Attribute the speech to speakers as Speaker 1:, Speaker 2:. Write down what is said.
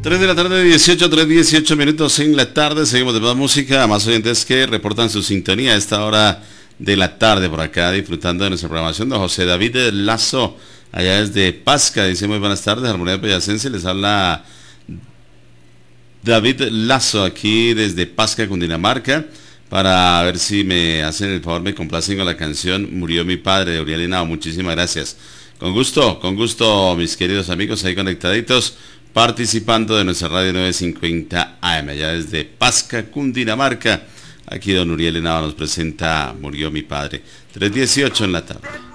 Speaker 1: 3 de la tarde, 18 minutos en la tarde. Seguimos de más música. Más oyentes que reportan su sintonía a esta hora de la tarde por acá, disfrutando de nuestra programación. Don José David Lazo, allá desde Pasca, dice muy buenas tardes. Armonía Pellacense, les habla David Lazo aquí desde Pasca, Cundinamarca. Para ver si me hacen el favor, me complacen con la canción Murió mi padre de Uriel Henao. Muchísimas gracias. Con gusto, mis queridos amigos ahí conectaditos, participando de nuestra radio 950 AM, allá desde Pasca, Cundinamarca. Aquí don Uriel Henao nos presenta Murió mi padre. 3:18 en la tarde.